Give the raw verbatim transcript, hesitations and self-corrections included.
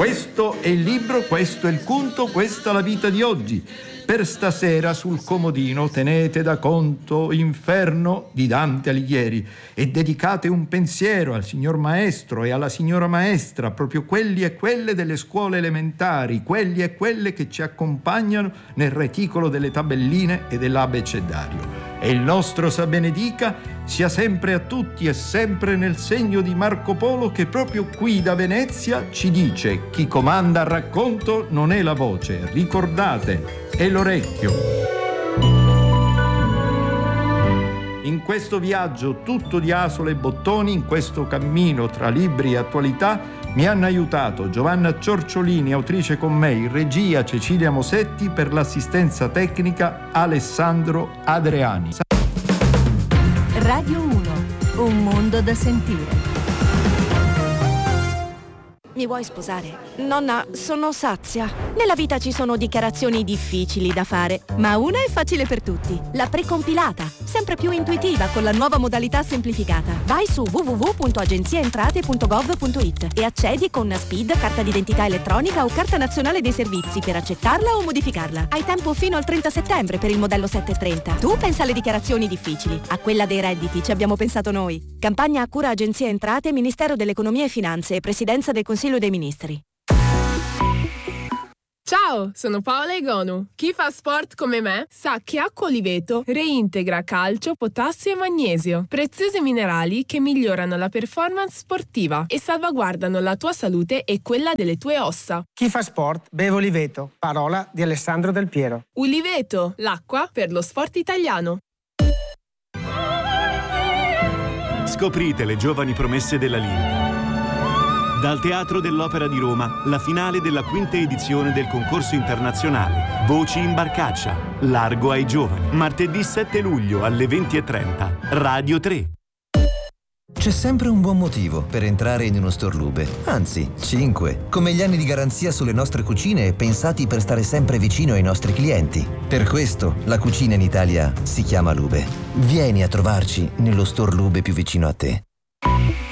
Questo è il libro, questo è il conto, questa è la vita di oggi. Per stasera sul comodino tenete da conto Inferno di Dante Alighieri e dedicate un pensiero al signor maestro e alla signora maestra, proprio quelli e quelle delle scuole elementari, quelli e quelle che ci accompagnano nel reticolo delle tabelline e dell'abecedario. E il nostro Sa Benedica sia sempre a tutti e sempre nel segno di Marco Polo, che proprio qui da Venezia ci dice: chi comanda al racconto non è la voce, ricordate, è l'orecchio. In questo viaggio tutto di asole e bottoni, in questo cammino tra libri e attualità, mi hanno aiutato Giovanna Ciorciolini, autrice con me, in regia Cecilia Mosetti, per l'assistenza tecnica Alessandro Adriani. Radio uno, un mondo da sentire. Mi vuoi sposare? Nonna, sono sazia. Nella vita ci sono dichiarazioni difficili da fare, ma una è facile per tutti. La precompilata, sempre più intuitiva con la nuova modalità semplificata. Vai su w w w punto agenziaentrate punto gov punto it e accedi con SPID, carta d'identità elettronica o carta nazionale dei servizi per accettarla o modificarla. Hai tempo fino al trenta settembre per il modello settecentotrenta. Tu pensa alle dichiarazioni difficili. A quella dei redditi ci abbiamo pensato noi. Campagna a cura Agenzia Entrate, Ministero dell'Economia e Finanze e Presidenza del Consiglio dei Ministri. Ciao, sono Paola Egonu. Chi fa sport come me sa che Acqua Oliveto reintegra calcio, potassio e magnesio, preziosi minerali che migliorano la performance sportiva e salvaguardano la tua salute e quella delle tue ossa. Chi fa sport beve Oliveto, parola di Alessandro Del Piero. Oliveto, l'acqua per lo sport italiano. Scoprite le giovani promesse della lirica. Dal Teatro dell'Opera di Roma, la finale della quinta edizione del concorso internazionale Voci in Barcaccia, Largo ai giovani. Martedì sette luglio alle venti e trenta, Radio tre. C'è sempre un buon motivo per entrare in uno store Lube, anzi, cinque, come gli anni di garanzia sulle nostre cucine pensati per stare sempre vicino ai nostri clienti. Per questo la cucina in Italia si chiama Lube. Vieni a trovarci nello store Lube più vicino a te.